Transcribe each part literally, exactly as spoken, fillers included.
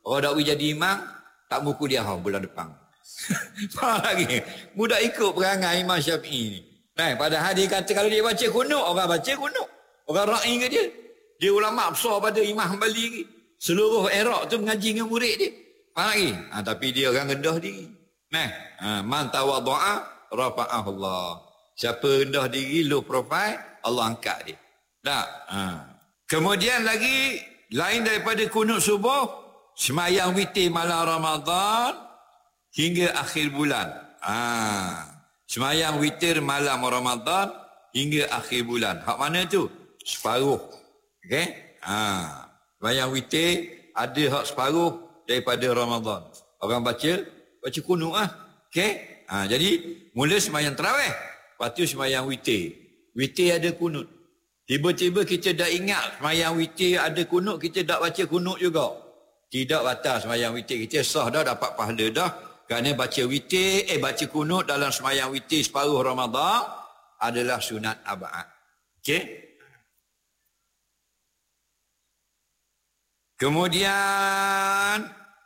Orang dak jadi imam, tak buku dia hau bulan depan. Faham lagi? Mudah ikut perangai Imam Syafi'i ni. Nah, padahal dia kata kalau dia baca kunut, orang baca kunut. Orang ra'i ke dia? Dia ulama besar pada Imam Hanbali ni. Seluruh Iraq tu mengaji dengan murid dia. Faham lagi? Ha, tapi dia orang rendah diri. Nah, ha, man tawaddu'a rafa'ahu Allah. Siapa rendah diri, low profile, Allah angkat dia. Tak? Ha. Kemudian lagi, lain daripada kunut subuh, semayang witir malam Ramadan hingga akhir bulan. Ah, semayang witir malam Ramadan hingga akhir bulan. Hak mana tu? Separuh. Okey? Ah, semayang witir ada hak separuh daripada Ramadan. Orang baca baca kunut ah. Okey? Ah, jadi mula semayang tarawih, lepas tu semayang witir. Witir ada kunut. Tiba-tiba kita dah ingat semayang witir ada kunut, kita dah baca kunut juga. Tidak batal semayang witir kita, sah dah, dapat pahala dah. Kerana baca witir, eh baca kunut dalam semayang witir separuh Ramadan adalah sunat abad. Okey? Kemudian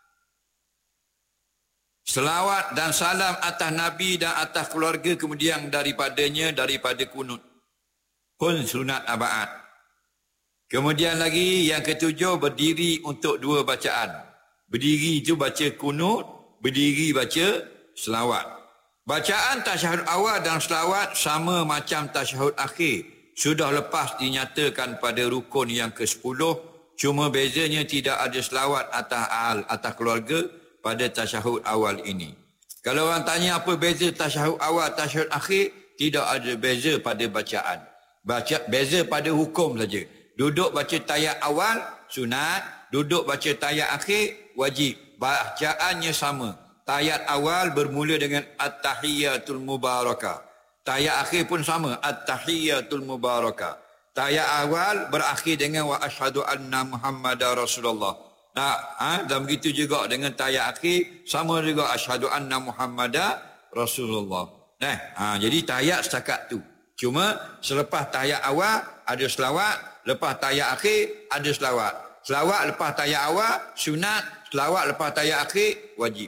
selawat dan salam atas Nabi dan atas keluarga kemudian daripadanya daripada kunut pun sunat abad. Kemudian lagi yang ketujuh, berdiri untuk dua bacaan. Berdiri itu baca kunut, berdiri baca selawat. Bacaan tasyahud awal dan selawat sama macam tasyahud akhir. Sudah lepas dinyatakan pada rukun yang ke sepuluh, cuma bezanya tidak ada selawat atas ahal, atas keluarga pada tasyahud awal ini. Kalau orang tanya apa beza tasyahud awal, tasyahud akhir, tidak ada beza pada bacaan. Baca, beza pada hukum saja. Duduk baca tayat awal, sunat. Duduk baca tayat akhir, wajib. Bacaannya sama. Tayat awal bermula dengan At-Tahiyyatul Mubarakah. Tayat akhir pun sama. At-Tahiyyatul Mubarakah. Tayat awal berakhir dengan Wa ashhadu anna Muhammadar Rasulullah. Nah, ha? Dan begitu juga dengan tayat akhir, sama juga Ashhadu anna Muhammadar Rasulullah. Nah, ha, jadi tayat setakat tu. Cuma selepas tayat awal ada selawat. Lepas tayat akhir ada selawat. Selawat lepas tayat awal sunat, selawat lepas tayat akhir wajib.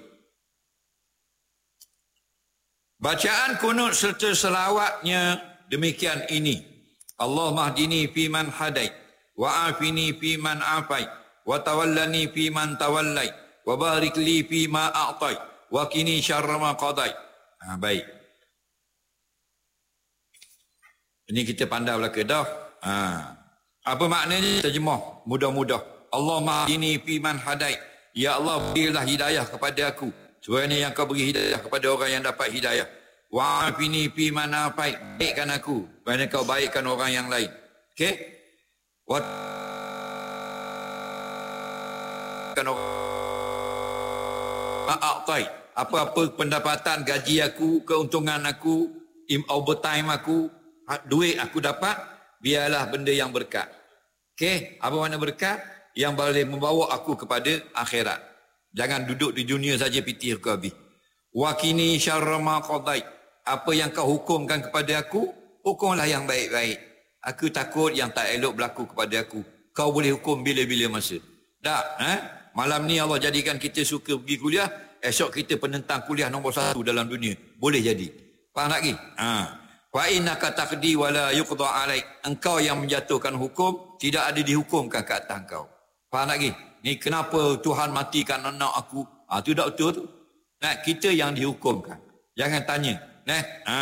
Bacaan kunut serta selawatnya demikian ini. Allahumma hdini fi man hadait, wa afini fi man afait, wa tawallani fi man tawallait, wa barik li fi ma a'tait, wa qini syarra ma qadait. Ha, baik. Ini kita pandai belaka dah. Ha. Apa maknanya? Terjemah mudah-mudah. Allahumma hdini fi man hadait. Ya Allah, berilah hidayah kepada aku sebagaimana yang kau beri hidayah kepada orang yang dapat hidayah. Wa afini fi man afait. Baikkan aku sebagaimana kau baikkan orang yang lain. Okey? Wa kan a'tai. Apa-apa pendapatan, gaji aku, keuntungan aku, overtime aku, duit aku dapat, biarlah benda yang berkat. Okey, apa makna berkat? Yang boleh membawa aku kepada akhirat. Jangan duduk di dunia saja pitih aku habis. Wa qini syarra ma qadait. Apa yang kau hukumkan kepada aku, hukumlah yang baik-baik. Aku takut yang tak elok berlaku kepada aku. Kau boleh hukum bila-bila masa. Tak, eh? Malam ni Allah jadikan kita suka pergi kuliah, esok kita penentang kuliah nombor satu dalam dunia. Boleh jadi. Faham lagi? Ha. Wa innaka taqdi wa la yuqda alaik. Engkau yang menjatuhkan hukum, tidak ada dihukumkan ke atas engkau. Faham lagi? Ni kenapa Tuhan matikan anak aku? Ah, tu tak betul tu. Nah, kita yang dihukumkan. Jangan tanya. Nah, ha.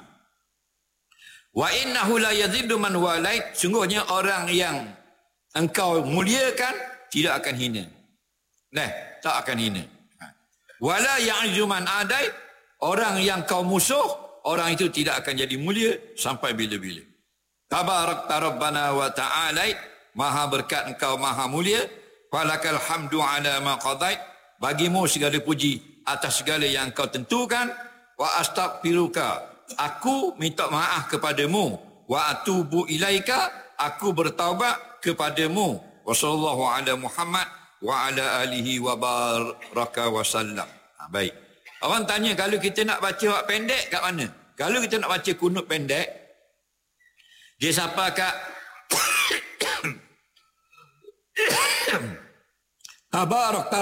Wa innahu la yaziddu man walait. Sungguhnya orang yang engkau muliakan tidak akan hina. Nah, tak akan hina. Wala ya'zu man adai. Orang yang kau musuh, orang itu tidak akan jadi mulia sampai bila-bila. Tabarakta rabbana wa ta'ala. Maha berkat engkau, maha mulia. Falakal hamdu ala ma qadait. Bagimu segala puji atas segala yang kau tentukan. Wa astaghfiruka. Aku minta maaf kepadamu. Wa atubu ilaika. Aku bertaubat kepadamu. Wa sallallahu ala Muhammad wa ala alihi wa baraka wa sallam. Ha, baik. Orang tanya kalau kita nak baca wak pendek kat mana? Kalau kita nak baca kunut pendek, dia siapa kat Tabarak